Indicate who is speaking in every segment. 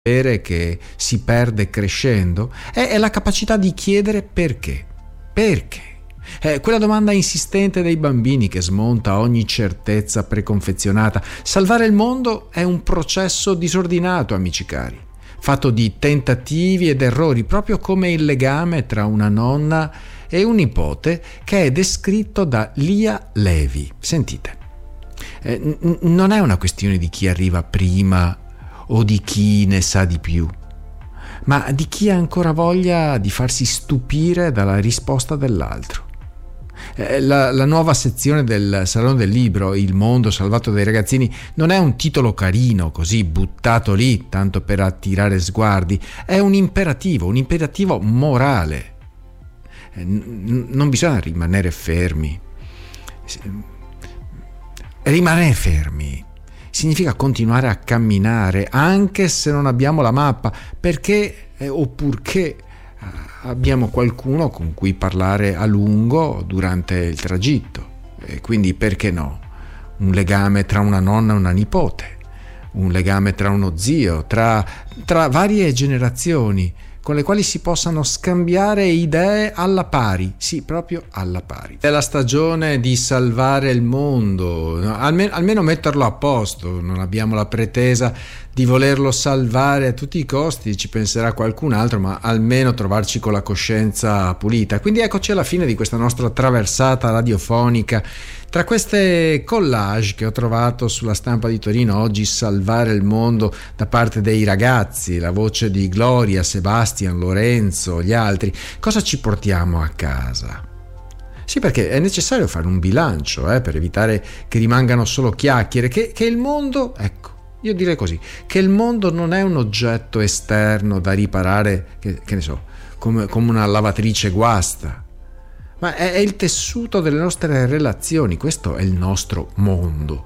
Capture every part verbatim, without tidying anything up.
Speaker 1: che si perde crescendo è, è la capacità di chiedere perché. Perché? È quella domanda insistente dei bambini che smonta ogni certezza preconfezionata. Salvare il mondo è un processo disordinato, amici cari, fatto di tentativi ed errori, proprio come il legame tra una nonna e un nipote che è descritto da Lia Levi. Sentite, eh, n- non è una questione di chi arriva prima o di chi ne sa di più, ma di chi ha ancora voglia di farsi stupire dalla risposta dell'altro. Eh, la, la nuova sezione del Salone del Libro, Il mondo salvato dai ragazzini, non è un titolo carino così buttato lì tanto per attirare sguardi, è un imperativo, un imperativo morale. Eh, n- non bisogna rimanere fermi. Rimanere fermi significa continuare a camminare anche se non abbiamo la mappa, perché eh, o purché abbiamo qualcuno con cui parlare a lungo durante il tragitto. E quindi perché no? Un legame tra una nonna e una nipote, un legame tra uno zio, tra, tra varie generazioni con le quali si possano scambiare idee alla pari, sì, proprio alla pari. È la stagione di salvare il mondo, no? almeno, almeno metterlo a posto. Non abbiamo la pretesa di volerlo salvare a tutti i costi, ci penserà qualcun altro, ma almeno trovarci con la coscienza pulita. Quindi eccoci alla fine di questa nostra traversata radiofonica tra queste collage che ho trovato sulla Stampa di Torino oggi. Salvare il mondo da parte dei ragazzi, la voce di Gloria, Sebastian, Lorenzo, gli altri. Cosa ci portiamo a casa? Sì, perché è necessario fare un bilancio eh, per evitare che rimangano solo chiacchiere, che, che il mondo, ecco, io direi così, che il mondo non è un oggetto esterno da riparare, che, che ne so, come, come una lavatrice guasta, ma è, è il tessuto delle nostre relazioni. Questo è il nostro mondo.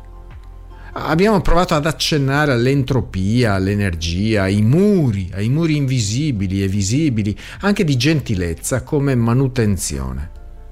Speaker 1: Abbiamo provato ad accennare all'entropia, all'energia, ai muri, ai muri invisibili e visibili, anche di gentilezza come manutenzione.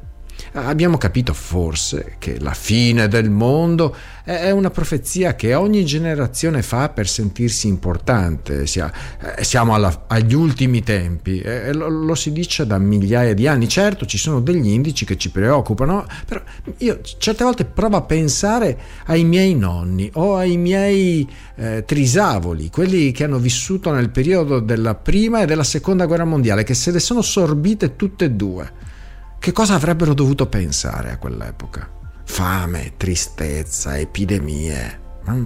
Speaker 1: Abbiamo capito forse che la fine del mondo è una profezia che ogni generazione fa per sentirsi importante. Siamo alla, agli ultimi tempi e lo, lo si dice da migliaia di anni. Certo, ci sono degli indici che ci preoccupano, però io certe volte provo a pensare ai miei nonni o ai miei eh, trisavoli, quelli che hanno vissuto nel periodo della prima e della seconda guerra mondiale, che se le sono sorbite tutte e due. Che cosa avrebbero dovuto pensare a quell'epoca? Fame, tristezza, epidemie,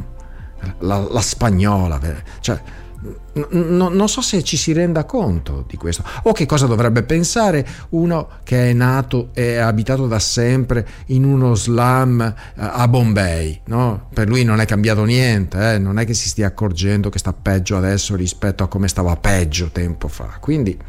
Speaker 1: la, la spagnola, cioè n- n- non so se ci si renda conto di questo. O che cosa dovrebbe pensare uno che è nato e è abitato da sempre in uno slum a Bombay, no? Per lui non è cambiato niente, eh? Non è che si stia accorgendo che sta peggio adesso rispetto a come stava peggio tempo fa. Quindi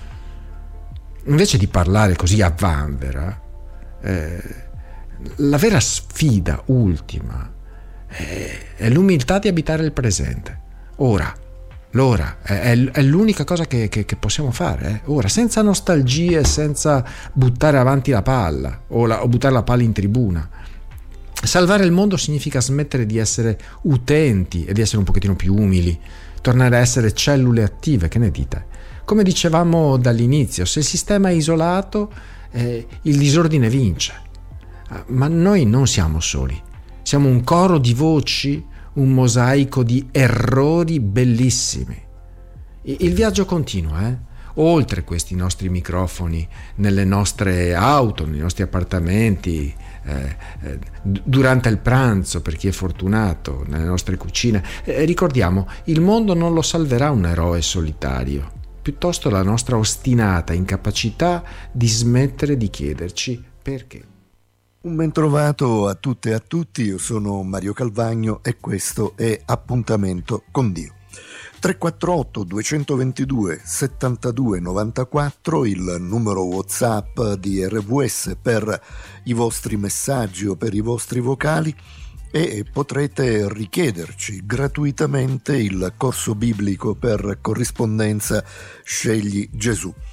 Speaker 1: invece di parlare così a vanvera, eh, la vera sfida ultima è, è l'umiltà di abitare il presente. Ora, l'ora è, è l'unica cosa che, che, che possiamo fare, eh? Ora, senza nostalgie, senza buttare avanti la palla o, la, o buttare la palla in tribuna. Salvare il mondo significa smettere di essere utenti e di essere un pochettino più umili, tornare a essere cellule attive. Che ne dite? Come dicevamo dall'inizio, se il sistema è isolato, eh, il disordine vince. Ma noi non siamo soli. Siamo un coro di voci, un mosaico di errori bellissimi. Il viaggio continua, eh? Oltre questi nostri microfoni, nelle nostre auto, nei nostri appartamenti, eh, eh, durante il pranzo per chi è fortunato, nelle nostre cucine. Eh, ricordiamo, il mondo non lo salverà un eroe solitario. Piuttosto la nostra ostinata incapacità di smettere di chiederci perché.
Speaker 2: Un ben trovato a tutte e a tutti, io sono Mario Calvagno e questo è Appuntamento con Dio. tre quattro otto due due due settantadue novantaquattro il numero WhatsApp di R V S per i vostri messaggi o per i vostri vocali, e potrete richiederci gratuitamente il corso biblico per corrispondenza Scegli Gesù.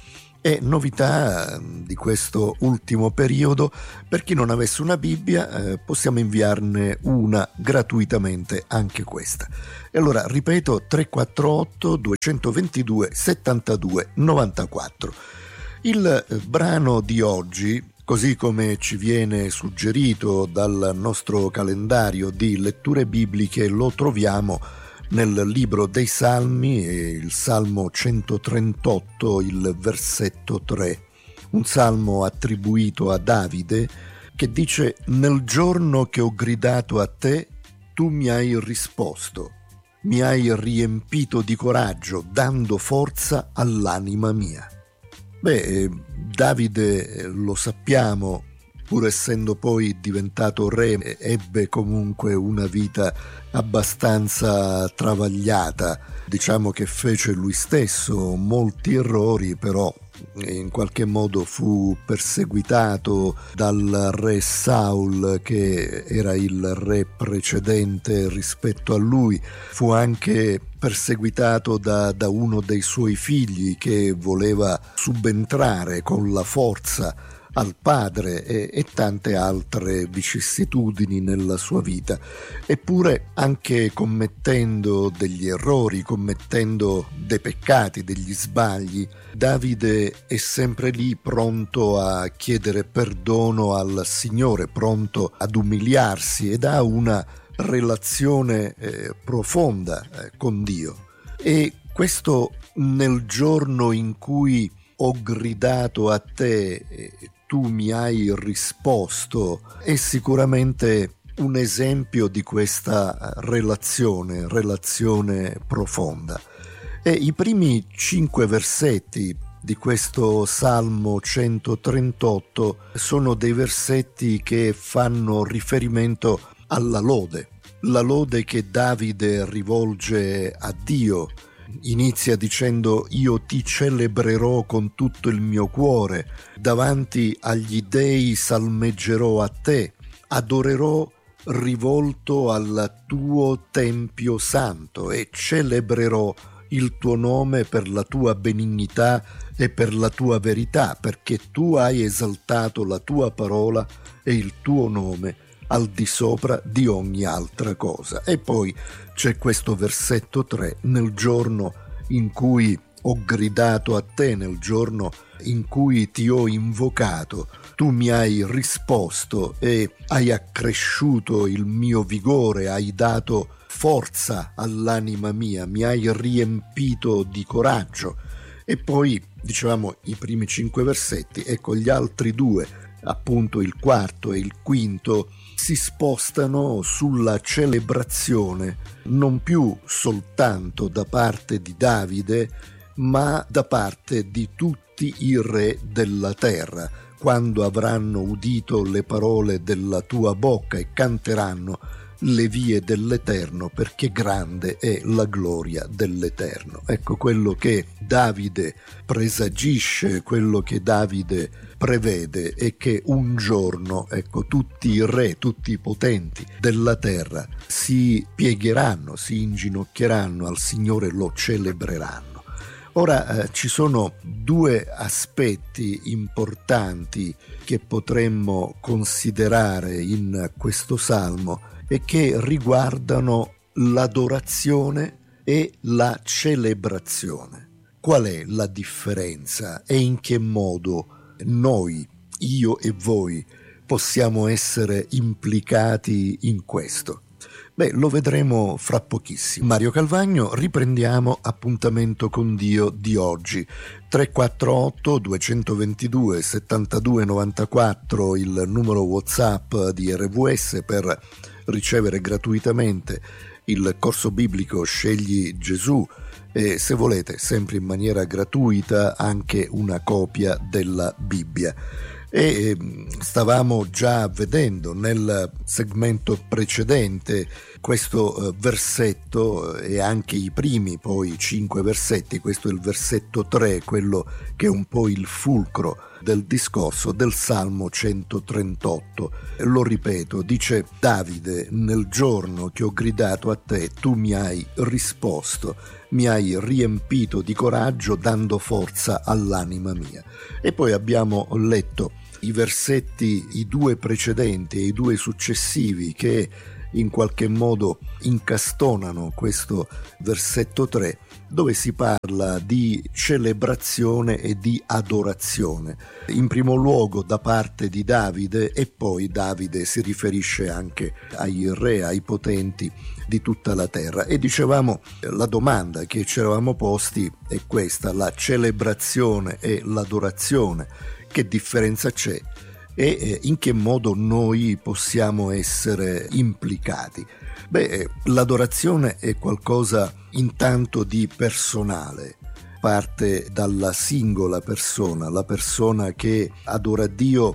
Speaker 2: E novità di questo ultimo periodo, per chi non avesse una Bibbia eh, possiamo inviarne una gratuitamente, anche questa. E allora ripeto, tre quattro otto due due sette due nove quattro. Il eh, brano di oggi, così come ci viene suggerito dal nostro calendario di letture bibliche, lo troviamo nel libro dei Salmi, il Salmo centotrentotto, il versetto tre, un salmo attribuito a Davide che dice: «Nel giorno che ho gridato a te, tu mi hai risposto, mi hai riempito di coraggio, dando forza all'anima mia». Beh, Davide, lo sappiamo, pur essendo poi diventato re, ebbe comunque una vita abbastanza travagliata. Diciamo che fece lui stesso molti errori, però in qualche modo fu perseguitato dal re Saul, che era il re precedente rispetto a lui. Fu anche perseguitato da, da uno dei suoi figli, che voleva subentrare con la forza al padre, e, e tante altre vicissitudini nella sua vita. Eppure, anche commettendo degli errori, commettendo dei peccati, degli sbagli, Davide è sempre lì pronto a chiedere perdono al Signore, pronto ad umiliarsi, ed ha una relazione eh, profonda eh, con Dio. E questo nel giorno in cui ho gridato a te, eh, tu mi hai risposto, è sicuramente un esempio di questa relazione, relazione profonda. E i primi cinque versetti di questo Salmo centotrentotto sono dei versetti che fanno riferimento alla lode, la lode che Davide rivolge a Dio. Inizia dicendo: «Io ti celebrerò con tutto il mio cuore, davanti agli dei salmeggerò a te, adorerò rivolto al tuo tempio santo e celebrerò il tuo nome per la tua benignità e per la tua verità, perché tu hai esaltato la tua parola e il tuo nome al di sopra di ogni altra cosa». E poi c'è questo versetto tre: «Nel giorno in cui ho gridato a te, nel giorno in cui ti ho invocato, tu mi hai risposto e hai accresciuto il mio vigore, hai dato forza all'anima mia, mi hai riempito di coraggio». E poi, dicevamo, i primi cinque versetti, ecco, gli altri due, appunto il quarto e il quinto, si spostano sulla celebrazione non più soltanto da parte di Davide, ma da parte di tutti i re della terra, quando avranno udito le parole della tua bocca e canteranno le vie dell'Eterno, perché grande è la gloria dell'Eterno. Ecco quello che Davide presagisce, quello che Davide prevede, è che un giorno, ecco, tutti i re, tutti i potenti della terra si piegheranno, si inginocchieranno al Signore, lo celebreranno. Ora eh, ci sono due aspetti importanti che potremmo considerare in questo salmo e che riguardano l'adorazione e la celebrazione. Qual è la differenza e in che modo noi, io e voi, possiamo essere implicati in questo? Beh, lo vedremo fra pochissimo. Mario Calvagno, riprendiamo Appuntamento con Dio di oggi. tre quattro otto due due sette due nove quattro il numero WhatsApp di R V S per ricevere gratuitamente il corso biblico Scegli Gesù, e se volete, sempre in maniera gratuita, anche una copia della Bibbia. E stavamo già vedendo nel segmento precedente questo versetto e anche i primi poi cinque versetti, questo è il versetto tre, quello che è un po' il fulcro del discorso del Salmo centotrentotto. Lo ripeto, dice Davide: nel giorno che ho gridato a te, tu mi hai risposto, mi hai riempito di coraggio dando forza all'anima mia. E poi abbiamo letto i versetti, i due precedenti e i due successivi, che in qualche modo incastonano questo versetto tre, dove si parla di celebrazione e di adorazione, in primo luogo da parte di Davide, e poi Davide si riferisce anche ai re, ai potenti di tutta la terra. E dicevamo, la domanda che ci eravamo posti è questa: la celebrazione e l'adorazione, che differenza c'è e in che modo noi possiamo essere implicati? Beh, l'adorazione è qualcosa intanto di personale, parte dalla singola persona, la persona che adora Dio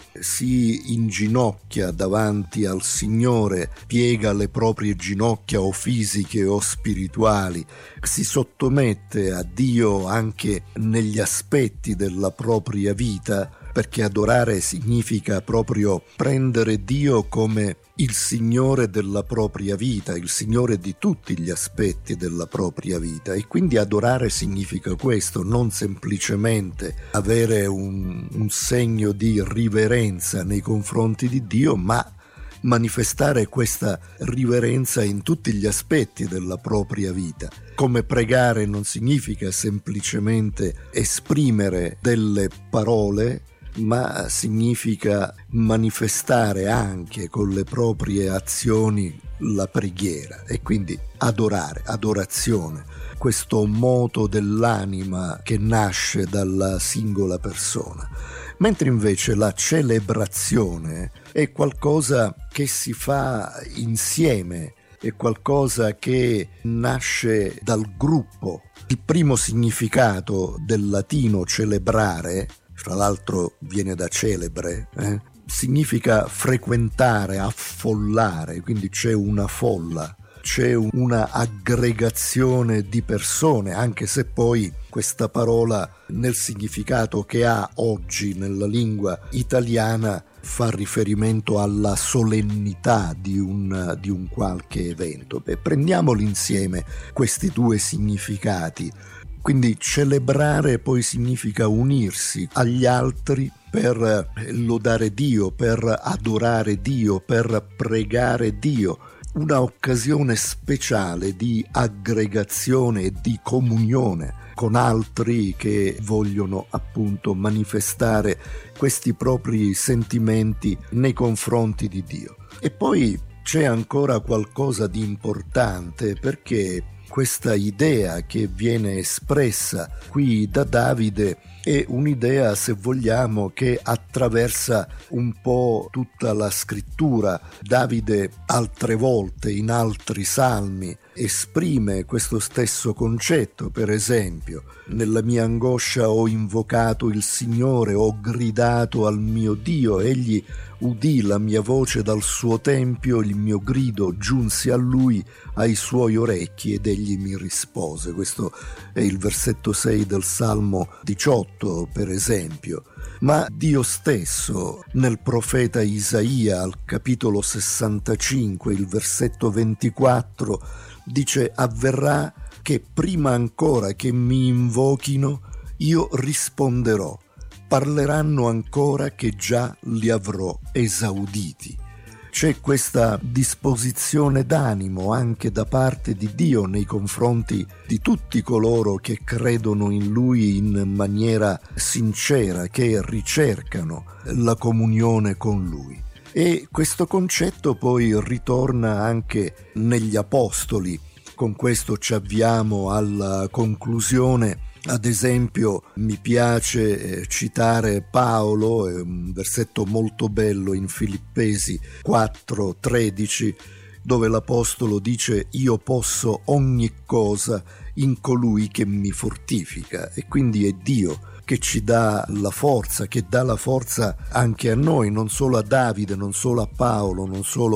Speaker 2: si inginocchia davanti al Signore, piega le proprie ginocchia o fisiche o spirituali, si sottomette a Dio anche negli aspetti della propria vita, perché adorare significa proprio prendere Dio come il Signore della propria vita, il Signore di tutti gli aspetti della propria vita. E quindi adorare significa questo, non semplicemente avere un, un segno di riverenza nei confronti di Dio, ma manifestare questa riverenza in tutti gli aspetti della propria vita. Come pregare non significa semplicemente esprimere delle parole, ma significa manifestare anche con le proprie azioni la preghiera, e quindi adorare, adorazione, questo moto dell'anima che nasce dalla singola persona. Mentre invece la celebrazione è qualcosa che si fa insieme, è qualcosa che nasce dal gruppo. Il primo significato del latino celebrare, fra l'altro viene da celebre, eh? significa frequentare, affollare, quindi c'è una folla, c'è una aggregazione di persone, anche se poi questa parola nel significato che ha oggi nella lingua italiana fa riferimento alla solennità di un, di un qualche evento. Beh, prendiamoli insieme questi due significati. Quindi celebrare poi significa unirsi agli altri per lodare Dio, per adorare Dio, per pregare Dio. Una occasione speciale di aggregazione e di comunione con altri che vogliono appunto manifestare questi propri sentimenti nei confronti di Dio. E poi c'è ancora qualcosa di importante, perché questa idea che viene espressa qui da Davide è un'idea, se vogliamo, che attraversa un po' tutta la scrittura. Davide altre volte in altri salmi esprime questo stesso concetto. Per esempio, nella mia angoscia ho invocato il Signore, ho gridato al mio Dio, egli udì la mia voce dal suo tempio, il mio grido giunse a lui ai suoi orecchi ed egli mi rispose. Questo è il versetto sei del Salmo diciotto, per esempio. Ma Dio stesso nel profeta Isaia al capitolo sessantacinque, il versetto ventiquattro, dice: avverrà che prima ancora che mi invochino io risponderò, parleranno ancora che già li avrò esauditi. C'è questa disposizione d'animo anche da parte di Dio nei confronti di tutti coloro che credono in Lui in maniera sincera, che ricercano la comunione con Lui. E questo concetto poi ritorna anche negli Apostoli. Con questo ci avviamo alla conclusione. Ad esempio, mi piace citare Paolo, è un versetto molto bello in Filippesi quattro tredici, dove l'Apostolo dice: io posso ogni cosa in colui che mi fortifica. E quindi è Dio che ci dà la forza, che dà la forza anche a noi, non solo a Davide, non solo a Paolo, non solo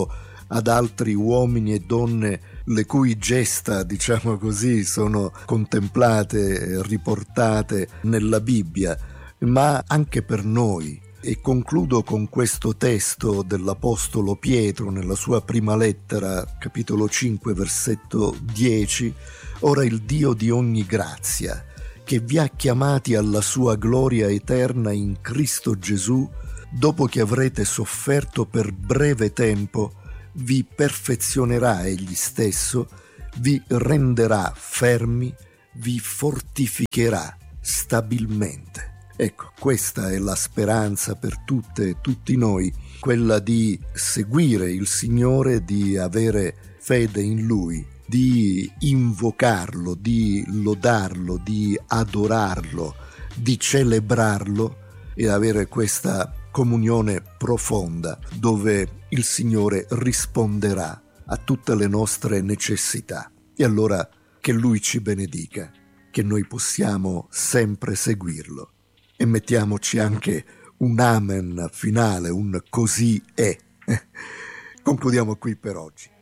Speaker 2: ad altri uomini e donne le cui gesta, diciamo così, sono contemplate, riportate nella Bibbia, ma anche per noi. E concludo con questo testo dell'Apostolo Pietro nella sua prima lettera, capitolo cinque, versetto dieci: «Ora il Dio di ogni grazia, che vi ha chiamati alla sua gloria eterna in Cristo Gesù, dopo che avrete sofferto per breve tempo, vi perfezionerà egli stesso, vi renderà fermi, vi fortificherà stabilmente». Ecco, questa è la speranza per tutte e tutti noi, quella di seguire il Signore, di avere fede in Lui, di invocarlo, di lodarlo, di adorarlo, di celebrarlo e avere questa comunione profonda dove il Signore risponderà a tutte le nostre necessità. E allora che Lui ci benedica, che noi possiamo sempre seguirlo. E mettiamoci anche un amen finale, un così è. Concludiamo qui per oggi.